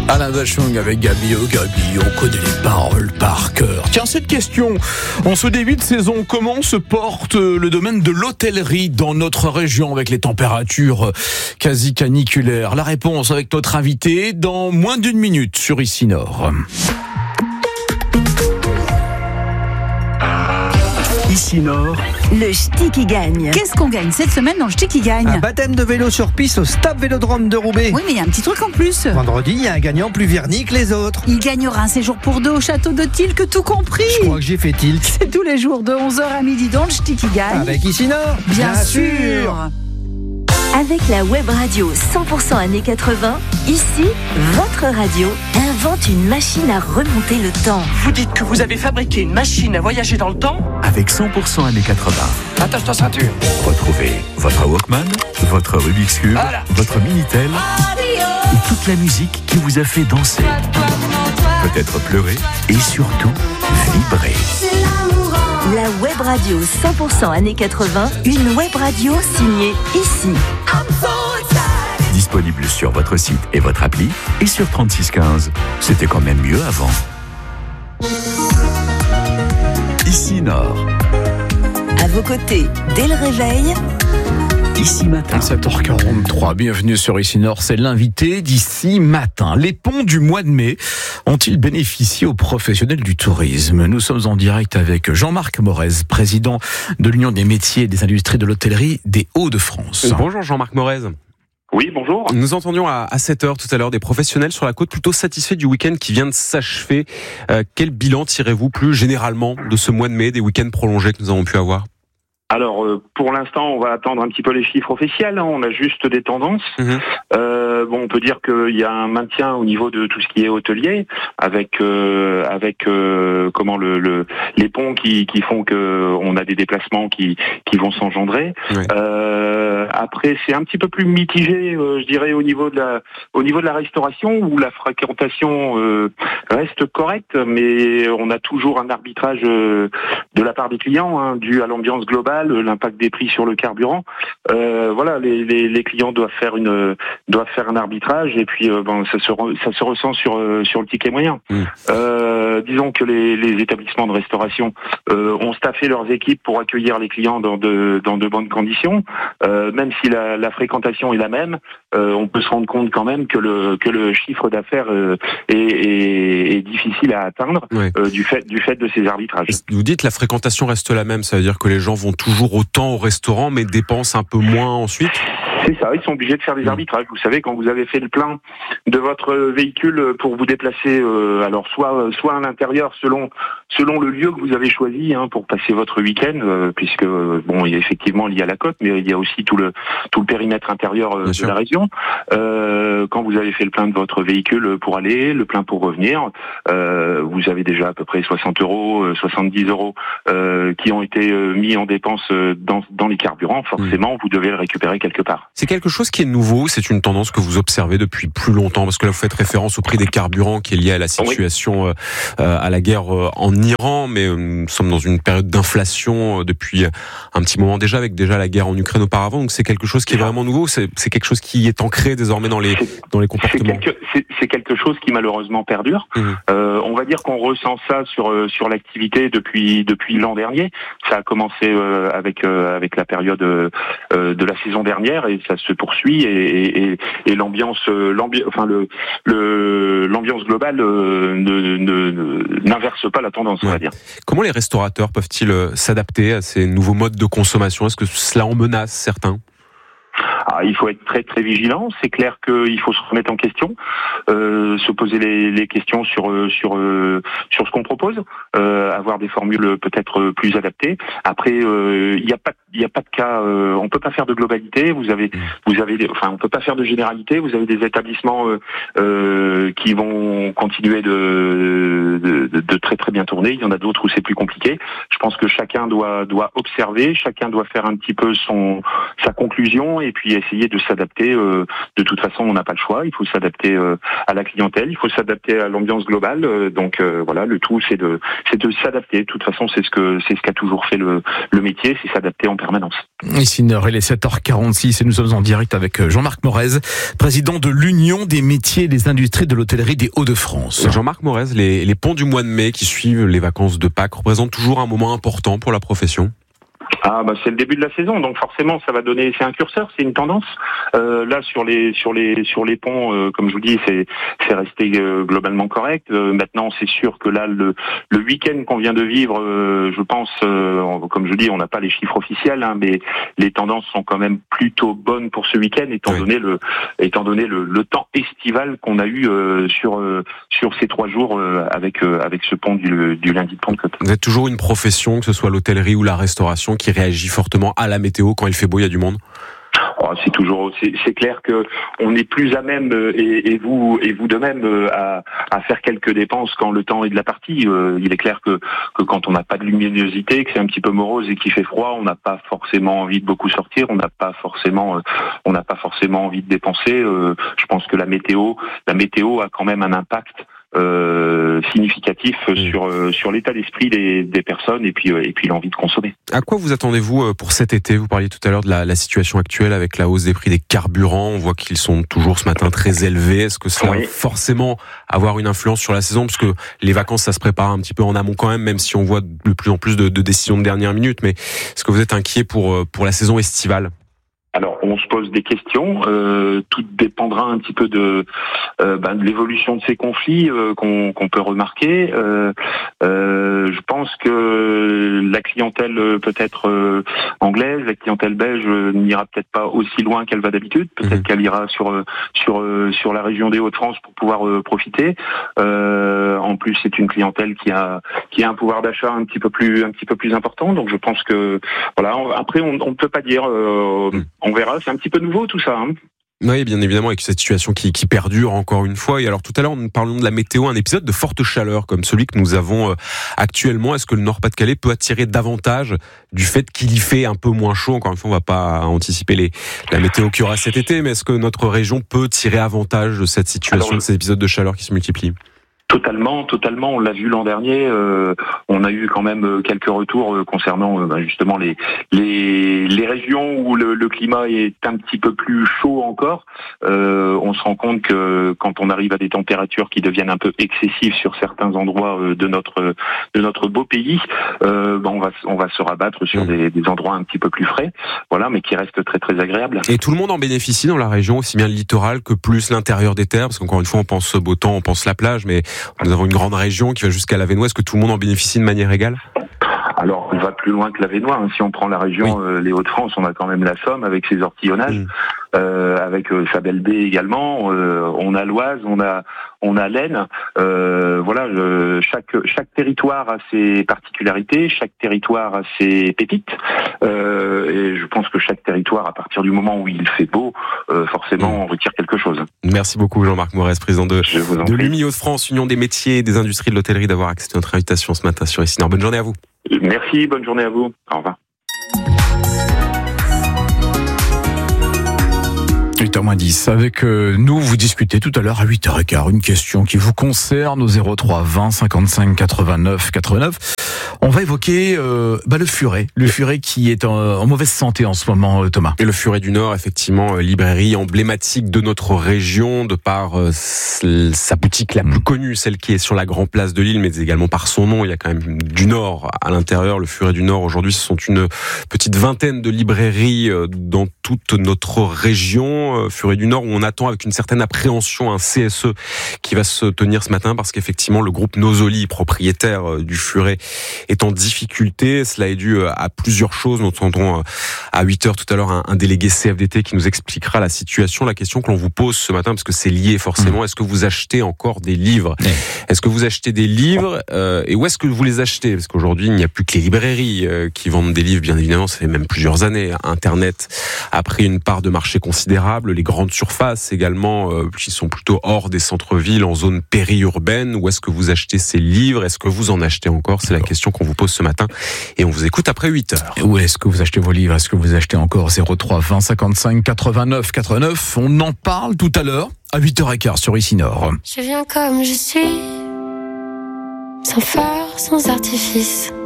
Alain Bachung avec Gabi, on connaît les paroles par cœur. Tiens, cette question, en ce début de saison, comment se porte le domaine de l'hôtellerie dans notre région avec les températures quasi caniculaires? La réponse avec notre invité dans moins d'une minute sur Ici Nord. Ici Nord, le ch'ti qui gagne. Qu'est-ce qu'on gagne cette semaine dans le ch'ti qui gagne? un baptême de vélo sur piste au Stop Vélodrome de Roubaix. Oui, mais il y a un petit truc en plus. Vendredi, il y a un gagnant plus verni que les autres. Il gagnera un séjour pour deux au château de Tilk, tout compris. Je crois que j'ai fait tilt. C'est tous les jours de 11h à midi dans le ch'ti qui gagne. Avec Ici Nord, Bien sûr. Avec la web radio 100% années 80, ici, votre radio invente une machine à remonter le temps. Vous dites que vous avez fabriqué une machine à voyager dans le temps? Avec 100% années 80. Attache ta ceinture. Retrouvez votre Walkman, votre Rubik's Cube, Voilà. votre Minitel et toute la musique qui vous a fait danser, peut-être pleurer et surtout vibrer. La web radio 100% années 80, une web radio signée ici. Disponible sur votre site et votre appli et sur 3615. C'était quand même mieux avant. Ici Nord, À vos côtés, dès le réveil, Ici Matin. 7h43, bienvenue sur Ici Nord, c'est l'invité d'Ici Matin. Les ponts du mois de mai ont-ils bénéficié aux professionnels du tourisme? Nous sommes en direct avec Jean-Marc Morez, président de l'Union des métiers et des industries de l'hôtellerie des Hauts-de-France. Bonjour Jean-Marc Morez. Oui, bonjour. Nous entendions à 7h tout à l'heure des professionnels sur la côte plutôt satisfaits du week-end qui vient de s'achever. Quel bilan tirez-vous plus généralement de ce mois de mai, des week-ends prolongés que nous avons pu avoir? Alors, pour l'instant, on va attendre un petit peu les chiffres officiels. On a juste des tendances. On peut dire qu'il y a un maintien au niveau de tout ce qui est hôtelier, avec comment les ponts qui font que on a des déplacements qui vont s'engendrer. Oui. Après, c'est un petit peu plus mitigé, je dirais, au niveau de la restauration, où la fréquentation reste correcte, mais on a toujours un arbitrage de la part des clients, dû à l'ambiance globale, l'impact des prix sur le carburant. Voilà, les clients doivent faire un arbitrage, et puis ça se ressent sur le ticket moyen. Disons que les établissements de restauration ont staffé leurs équipes pour accueillir les clients dans de bonnes conditions. Même si la fréquentation est la même, on peut se rendre compte quand même que le chiffre d'affaires est difficile à atteindre, du fait de ces arbitrages. Vous dites la fréquentation reste la même, ça veut dire que les gens vont toujours autant au restaurant mais dépensent un peu moins ensuite? C'est ça, ils sont obligés de faire des arbitrages. Vous savez, quand vous avez fait le plein de votre véhicule pour vous déplacer, alors soit à l'intérieur selon le lieu que vous avez choisi pour passer votre week-end, puisque il y a effectivement il y a la côte, mais il y a aussi tout le périmètre intérieur de la région. Quand vous avez fait le plein de votre véhicule pour aller, le plein pour revenir, vous avez déjà à peu près 60 €, 70 € qui ont été mis en dépenses dans les carburants. Forcément, vous devez le récupérer quelque part. C'est quelque chose qui est nouveau, c'est une tendance que vous observez depuis plus longtemps, parce que là vous faites référence au prix des carburants qui est lié à la situation, à la guerre en Iran, mais nous sommes dans une période d'inflation depuis un petit moment déjà, avec déjà la guerre en Ukraine auparavant, donc c'est quelque chose qui est vraiment nouveau, c'est quelque chose qui est ancré désormais dans les comportements. C'est quelque chose qui malheureusement perdure. On va dire qu'on ressent ça sur l'activité depuis l'an dernier. Ça a commencé avec la période de la saison dernière, et ça se poursuit, et l'ambiance globale n'inverse pas la tendance, on va dire. Comment les restaurateurs peuvent-ils s'adapter à ces nouveaux modes de consommation? Est-ce que cela en menace certains? Il faut être très très vigilant. C'est clair qu'il faut se remettre en question, se poser les questions sur ce qu'on propose, avoir des formules peut-être plus adaptées. Après, il n'y a pas de cas. On peut pas faire de globalité. On peut pas faire de généralité. Vous avez des établissements qui vont continuer de très très bien tourner. Il y en a d'autres où c'est plus compliqué. Je pense que chacun doit observer, chacun doit faire un petit peu sa conclusion, et puis puis essayer de s'adapter. De toute façon, on n'a pas le choix. Il faut s'adapter à la clientèle, il faut s'adapter à l'ambiance globale. Donc voilà, le tout c'est de s'adapter. De toute façon, c'est ce qu'a toujours fait le métier, c'est s'adapter en permanence. Ici, il est 7h46 et nous sommes en direct avec Jean-Marc Morez, président de l'Union des métiers et des industries de l'hôtellerie des Hauts-de-France. Jean-Marc Morez, les ponts du mois de mai qui suivent les vacances de Pâques représentent toujours un moment important pour la profession. C'est le début de la saison, donc forcément ça va donner, c'est un curseur, c'est une tendance. Là sur les ponts, comme je vous dis, c'est resté globalement correct. Maintenant c'est sûr que là le week-end qu'on vient de vivre, je pense, comme je dis, on n'a pas les chiffres officiels, mais les tendances sont quand même plutôt bonnes pour ce week-end, étant donné le temps estival qu'on a eu sur ces 3 jours avec ce pont du lundi de Pentecôte. Vous êtes toujours une profession, que ce soit l'hôtellerie ou la restauration, qui réagit fortement à la météo quand il fait beau, il y a du monde? C'est clair que on est plus à même et vous de même à faire quelques dépenses quand le temps est de la partie. Il est clair que quand on n'a pas de luminosité, que c'est un petit peu morose et qu'il fait froid, on n'a pas forcément envie de beaucoup sortir, on n'a pas forcément envie de dépenser. Je pense que la météo a quand même un impact significatif sur l'état d'esprit des personnes et puis l'envie de consommer. À quoi vous attendez-vous pour cet été? Vous parliez tout à l'heure de la situation actuelle avec la hausse des prix des carburants. On voit qu'ils sont toujours ce matin très élevés. Est-ce que ça va forcément avoir une influence sur la saison? Parce que les vacances, ça se prépare un petit peu en amont quand même si on voit de plus en plus de décisions de dernière minute. Mais est-ce que vous êtes inquiet pour la saison estivale? Alors, on se pose des questions. Tout dépendra un petit peu de l'évolution de ces conflits qu'on peut remarquer. Je pense que la clientèle peut-être anglaise, la clientèle belge n'ira peut-être pas aussi loin qu'elle va d'habitude. Peut-être qu'elle ira sur la région des Hauts-de-France pour pouvoir profiter. En plus, c'est une clientèle qui a un pouvoir d'achat un petit peu plus important. Donc, je pense que voilà. Après, on ne peut pas dire. On verra, c'est un petit peu nouveau tout ça. Oui, bien évidemment, avec cette situation qui perdure encore une fois. Et alors tout à l'heure, nous parlions de la météo, un épisode de forte chaleur comme celui que nous avons actuellement. Est-ce que le Nord-Pas-de-Calais peut attirer davantage du fait qu'il y fait un peu moins chaud? Encore une fois, on ne va pas anticiper la météo qu'il y aura cet été, mais est-ce que notre région peut tirer avantage de cette situation, de ces épisodes de chaleur qui se multiplient? Totalement. On l'a vu l'an dernier. On a eu quand même quelques retours concernant justement les régions où le climat est un petit peu plus chaud encore. On se rend compte que quand on arrive à des températures qui deviennent un peu excessives sur certains endroits de notre beau pays, on va se rabattre sur des endroits un petit peu plus frais. Voilà, mais qui restent très très agréables. Et tout le monde en bénéficie dans la région, aussi bien le littoral que plus l'intérieur des terres, parce qu'encore une fois, on pense beau temps, on pense la plage, mais nous avons une grande région qui va jusqu'à l'Avesnois. Est-ce que tout le monde en bénéficie de manière égale? Alors, on va plus loin que l'Avesnois. Si on prend la région, les Hauts-de-France, on a quand même la Somme avec ses ortillonnages, avec sa belle baie également. On a l'Oise, on a l'Aisne. Chaque territoire a ses particularités, chaque territoire a ses pépites. Et je pense que chaque territoire, à partir du moment où il fait beau, forcément, on retire quelque chose. Merci beaucoup, Jean-Marc Morez, président de l'UMI Hauts-de-France, Union des métiers et des industries de l'hôtellerie, d'avoir accepté notre invitation ce matin sur Essinor. Bonne journée à vous. Merci, bonne journée à vous. Au revoir. 8h10. Avec nous, vous discutez tout à l'heure à 8h15 une question qui vous concerne au 03 20 55 89 89. On va évoquer le furet. Le furet qui est en mauvaise santé en ce moment, Thomas. Et le Furet du Nord, effectivement, librairie emblématique de notre région, de par sa boutique la plus connue, celle qui est sur la Grand Place de Lille, mais également par son nom. Il y a quand même du Nord à l'intérieur. Le Furet du Nord, aujourd'hui, ce sont une petite vingtaine de librairies dans toute notre région. Furet du Nord, où on attend avec une certaine appréhension un CSE qui va se tenir ce matin, parce qu'effectivement, le groupe Nosoli, propriétaire du Furet, est en difficulté. Cela est dû à plusieurs choses. Nous entendrons à 8h tout à l'heure un délégué CFDT qui nous expliquera la situation. La question que l'on vous pose ce matin, parce que c'est lié forcément, est-ce que vous achetez encore des livres? Est-ce que vous achetez des livres et où est-ce que vous les achetez? Parce qu'aujourd'hui, il n'y a plus que les librairies qui vendent des livres, bien évidemment. Ça fait même plusieurs années. Internet a pris une part de marché considérable. indésirables, les grandes surfaces également, qui sont plutôt hors des centres-villes, en zone périurbaine. Où est-ce que vous achetez ces livres? Est-ce que vous en achetez encore? C'est la question qu'on vous pose ce matin. Et on vous écoute après 8h. Où est-ce que vous achetez vos livres? Est-ce que vous achetez encore? 03 20 55 89 89. On en parle tout à l'heure à 8h15 sur Ici Nord. Je viens comme je suis, sans phare, sans artifice.